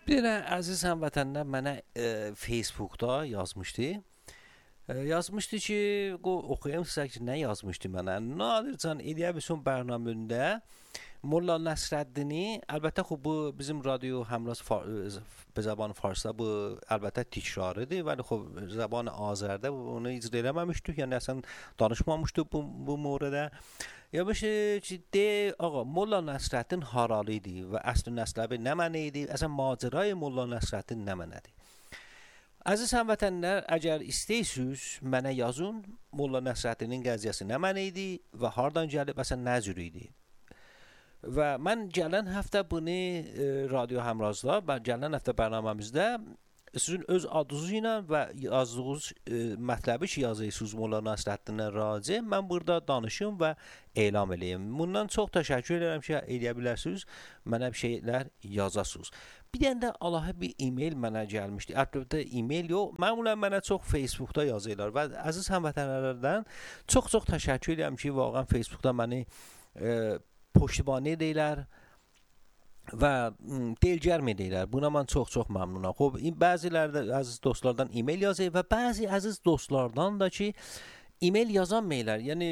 Bir dənə əziz həmvətənlər mənə Facebookda yazmışdı. Yazmışdı ki, oxuyum sizə ki, nə yazmışdı mənə. Nadir can eləyə bilsin bərnaməndə Molla Nəsrəddini, əlbəttə xub bu bizim radyo Həmraz به زبان فارسی bu əlbəttə tikrarıdır, ولی خب زبان Azərdə bunu icra eləməmişdik, yəni əslən danışmamışdıq bu mövzuda. Ya başı ki, de ağa Molla Nəsrəddin haralı idi və əsl nəsəbi nə mənə idi? Əslən macəray Molla Nəsrəddin nə mənədir? Əziz həmvətənlər, əgər istəyirsiniz mənə yazın, Molla Nəsrəddinin qəziyyəsi nə mənə idi və hardan gəlib, əslən nə cür idi? Və mən gələn həftə bunu radyo Həmrazda, gələn həftə bərnaməmizdə sizin öz adınız ilə və yazdığınız mətləbi ki, yazırsınız Molla Nəsrəddinə raci, mən burada danışım və elan eləyim. Bundan çox təşəkkür edirəm ki, eləyə bilərsiniz, mənə bir şeylər yazasınız. Bir dənə də Allah'a bir e-mail mənə gəlmişdi. Əlbəttə e-mail yox, məmulən mənə çox Facebookda yazırlar və əziz həmvətənlərdən çox təşəkkür edirəm ki, vaqəən Facebookda məni پشتیبانی deyirlər və dilgərmi deyirlər. Buna mən çox məmnunam. Xoş, bəziləri də əziz dostlardan e-mail yazır və bəzi əziz dostlardan da ki, e-mail yazanmayırlar. Yəni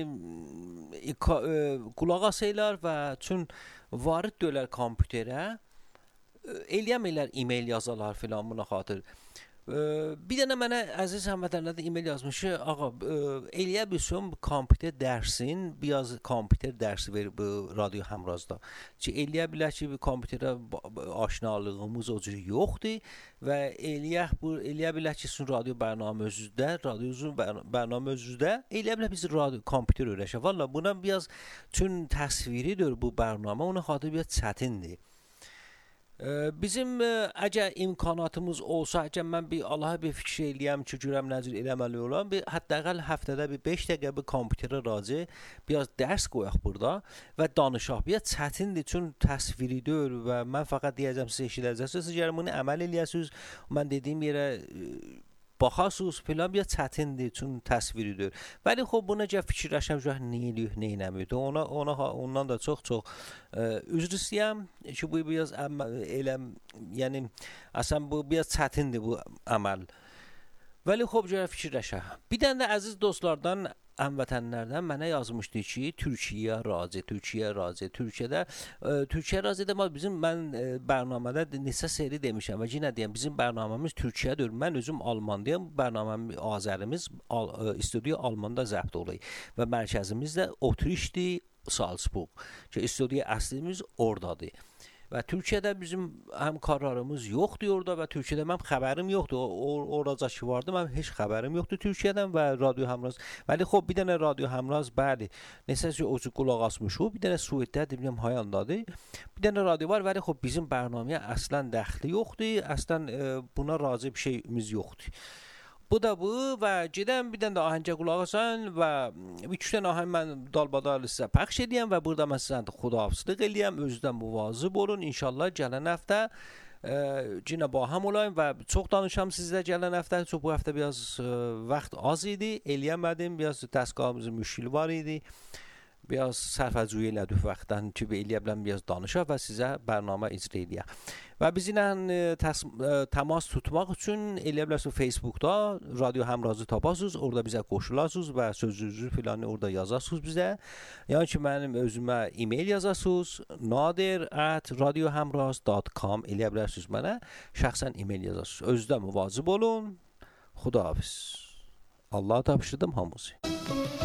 qulaq asırlar və çün varid deyirlər kompüterə, eləyəmirlər e-mail yazalar filan buna xatir. Bir dənə mənə əziz həmvətənlərdə e-mail yazmış ki, ağa eləyə bilsin kompüter dərsin, biraz kompüter dərsi verir bu radyo Həmrazda. Ki eləyə bilər ki, kompüterə aşinalığımız o cür yoxdur və eləyə bilər ki, sizin radyo bərnaməmizdə, radyonuzun bərnaməmizdə eləyə bilər biz radyo kompüter öyrəşək. Valla buna biraz çün təsviridir bu bərnamə, ona xatir biraz çətindir. Bizim əgər imkanatımız olsa, əgər mən Allah'a bir fikir eləyəm ki, görəm necə eləməli olam, hətta həftədə bir 5 dəqiqə bir kompüterə raci biraz dərs qoyaq burada və danışaq. Biraz çətindir, çün təsviridir və mən fəqət deyəcəm sizə eşidəcəksiniz. Əgər bunu əməl eləyəsiniz, mən dediyim yerə baxasınız filan biraz çətindir, çün təsviridir. Bəli, xub buna gəl fikirləşəm ki, nə eləyir, nə eləmir. Ondan da çox üzr istəyirəm ki, bu biraz yəni əslən bu biraz çətindir bu əməl. Bəli, xub gəl fikirləşək. Bir dənə də əziz dostlardan həmvətənlərdən mənə yazmışdı ki, Türkiyə raci. Türkiyədə mən bərnamədə neçə seri demişəm və yenə deyəm, bizim bərnaməmiz Türkiyədir. Mən özüm Almandayam, bərnaməmiz Azərimiz studiya Almanda zəbt oluyur və mərkəzimiz də Otrişdir, Salzburg. Ki studiya əslimiz oradadır. Və Türkiyədə bizim həmkarlarımız yoxdur orada və Türkiyədə mənim xəbərim yoxdur. Orada ki vardı, mənim heç xəbərim yoxdur Türkiyədən və radyo Həmraz. Bəli, xub bir dənə radyo Həmraz, bəli. Nəsəsə o qulaq asmışıq. Bir dənə Sueddə bilmirəm hayandadır. Bir dənə radyo var, bəli, xub bizim bərnaməyə əslən dəxli yoxdur. Əslən buna razı bir şeyimiz yoxdur. Bu da bu və gedəm bir dənə də ahəngə qulaq asan və 3 dənə ahəng mən dalbadal sizə pəxş edəyəm və burada mən sizə xudahafizlik eləyəm. Özünüzdən müvazib olun. İnşallah gələn həftə yenə ba ham olayım və çox danışam sizə gələn həftə. Çox bu həftə biraz vaxt az idi. Eləyəmədim. Biraz dəstgahımızın müşkili var idi. Biraz sərfəzüyyə elədik vaxtdan ki, eləyə biləm biraz danışaq və sizə bərnamə icra edəyək. Və biz ilə təmas tutmaq üçün eləyə bilərsiniz Facebookda radyo Həmrazı tapasınız, orada bizə qoşulasınız və sözünüzü filanı orada yazasınız bizə. Yəni ki, mənim özümə e-mail yazasınız, nadir@radiohamraz.com eləyə bilərsiniz mənə, şəxsən e-mail yazasınız. Özünüzdən müvazib olun. Xudahafiz. Allah tapşırdım hamınızı.